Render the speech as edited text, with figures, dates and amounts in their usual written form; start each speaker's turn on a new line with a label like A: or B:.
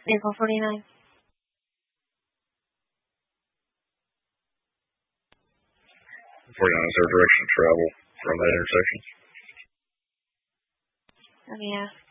A: Vehicle 49.
B: 49, is there a direction of travel from that intersection?
A: Let me ask.